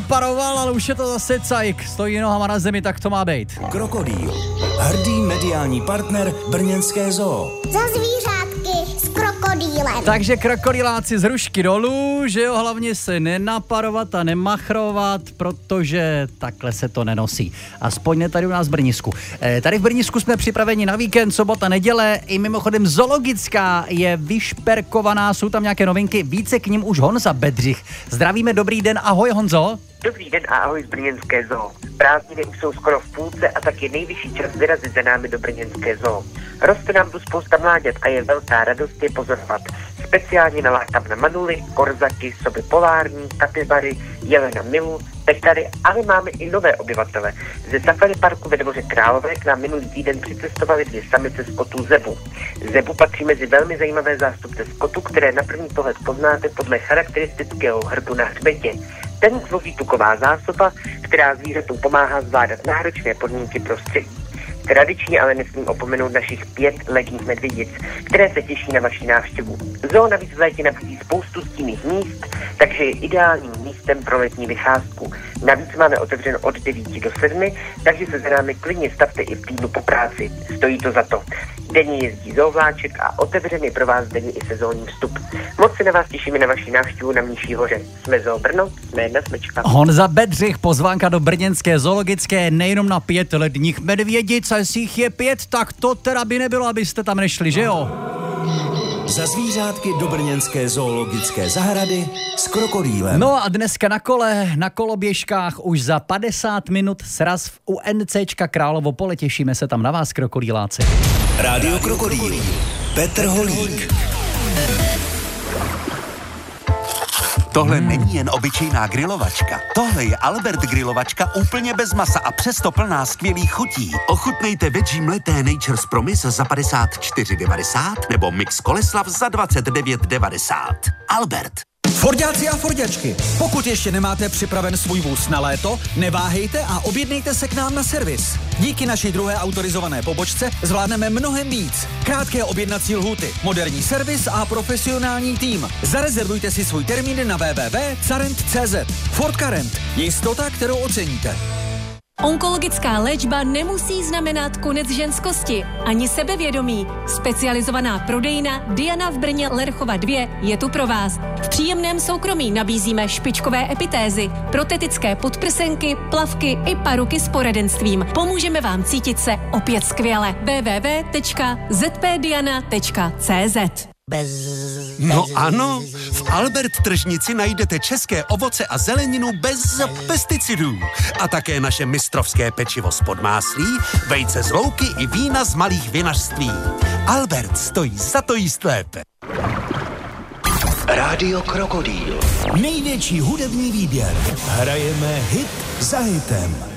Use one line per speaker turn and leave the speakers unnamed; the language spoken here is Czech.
naparoval, ale už je to zase cajk. Stojí nohama na zemi, tak to má být.
Krokodýl. Hrdý mediální partner brněnské zoo.
Za zvířátky s krokodýlem.
Takže krokodýláci z hrušky dolů, že jo, hlavně se nenaparovat a nemachrovat, protože takhle se to nenosí. Aspoň ne tady u nás v Brnisku. Tady v Brnisku jsme připraveni na víkend, sobota, neděle, i mimochodem zoologická je vyšperkovaná, jsou tam nějaké novinky, více k nim už Honza Bedřich. Zdravíme, dobrý den, ahoj Honzo.
Dobrý den a ahoj z brněnské zoo. Prázdniny už jsou skoro v půlce a tak je nejvyšší čas vyrazit za námi do brněnské zoo. Roste nám tu spousta mláďat a je velká radost je pozorovat. Speciálně nalákám na manuly, korzaky, soby polární, kapibary, jelena milu, pektary, ale máme i nové obyvatele. Ze safari parku ve Dvoře Králové k nám minulý týden přicestovali 2 samice skotů zebu. Zebu patří mezi velmi zajímavé zástupce skotu, které na první pohled poznáte podle charakteristického hrbu na hřbetě. Ten tvoří tuková zásoba, která zvířatům pomáhá zvládat náročné podmínky prostředí. Tradičně ale nesmím opomenout našich 5 ledních medvědic, které se těší na vaši návštěvu. Zoo navíc v létě nabízí spoustu stinných míst, takže je ideálním místem pro letní vycházku. Navíc máme otevřeno od 9 do 7, takže se za námi klidně stavte i v týdnu po práci. Stojí to za to. Denně jezdí zoovláček a otevřen je pro vás denně i sezónní vstup. Moc se na vás těšíme na vaši návštěvu na Mniší hoře. Jsme Zoo Brno, jsme jedna smečka.
Honza Bedřich, pozvánka do brněnské zoologické nejenom na 5 ledních medvědic, a jestli jich je 5, tak to teda by nebylo, abyste tam nešli, že jo?
Za zvířátky do brněnské zoologické zahrady s krokodýlem.
No a dneska na kole, na koloběžkách už za 50 minut sraz v UNCčka Královo Pole. Těšíme se tam na vás, krokodýláci.
Rádio Krokodýl. Petr Holík.
Tohle není jen obyčejná grilovačka. Tohle je Albert grilovačka úplně bez masa a přesto plná skvělých chutí. Ochutnejte veggie mleté Nature's Promise za 54,90 nebo mix Koleslav za 29,90. Albert.
Forďáci a forďačky, pokud ještě nemáte připraven svůj vůz na léto, neváhejte a objednejte se k nám na servis. Díky naší druhé autorizované pobočce zvládneme mnohem víc. Krátké objednací lhůty, moderní servis a profesionální tým. Zarezervujte si svůj termín na www.carent.cz. Ford Current. Jistota, kterou oceníte.
Onkologická léčba nemusí znamenat konec ženskosti, ani sebevědomí. Specializovaná prodejna Diana v Brně Lerchova 2 je tu pro vás. V příjemném soukromí nabízíme špičkové epitézy, protetické podprsenky, plavky i paruky s poradenstvím. Pomůžeme vám cítit se opět skvěle. www.zpdiana.cz.
No ano, v Albert tržnici najdete české ovoce a zeleninu bez pesticidů. A také naše mistrovské pečivo z podmáslí, vejce z louky i vína z malých vinařství. Albert stojí za to jíst lépe.
Rádio Krokodýl. Největší hudební výběr. Hrajeme hit za hitem.